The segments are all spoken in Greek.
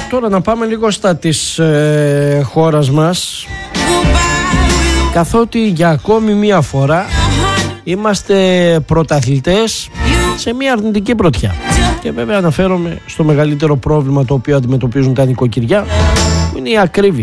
Τώρα να πάμε λίγο στα της χώρας μας, καθότι για ακόμη μία φορά είμαστε πρωταθλητές σε μία αρνητική πρωτιά. Και βέβαια αναφέρομαι στο μεγαλύτερο πρόβλημα το οποίο αντιμετωπίζουν τα νοικοκυριά, που είναι η ακρίβεια.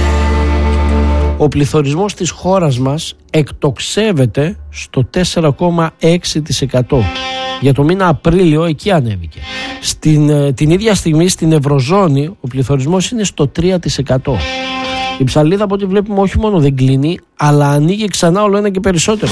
Ο πληθωρισμός της χώρας μας εκτοξεύεται στο 4,6%. Για το μήνα Απρίλιο εκεί ανέβηκε. Την ίδια στιγμή στην Ευρωζώνη ο πληθωρισμός είναι στο 3%. Η ψαλίδα από ό,τι βλέπουμε όχι μόνο δεν κλείνει, αλλά ανοίγει ξανά όλο ένα και περισσότερο.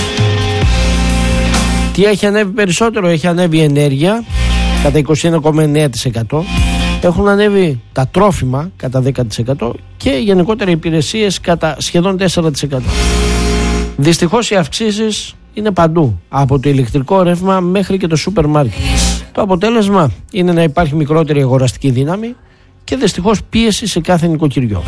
Τι έχει ανέβει περισσότερο? Έχει ανέβει η ενέργεια κατά 21,9%. Έχουν ανέβει τα τρόφιμα κατά 10% και γενικότερα οι υπηρεσίες κατά σχεδόν 4%. Δυστυχώς οι αυξήσεις είναι παντού, από το ηλεκτρικό ρεύμα μέχρι και το σούπερ μάρκετ. Το αποτέλεσμα είναι να υπάρχει μικρότερη αγοραστική δύναμη και δυστυχώς πίεση σε κάθε νοικοκυριό.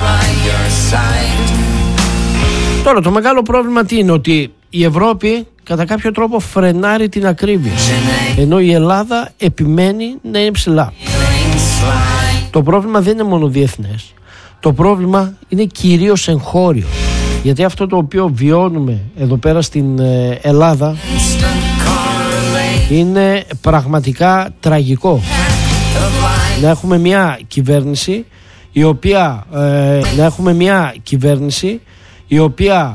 Τώρα το μεγάλο πρόβλημα τι είναι? Ότι η Ευρώπη κατά κάποιο τρόπο φρενάρει την ακρίβεια, ενώ η Ελλάδα επιμένει να είναι ψηλά. Το πρόβλημα δεν είναι μόνο διεθνές. Το πρόβλημα είναι κυρίως εγχώριο. Γιατί αυτό το οποίο βιώνουμε εδώ πέρα στην Ελλάδα είναι πραγματικά τραγικό. Να έχουμε μια κυβέρνηση η οποία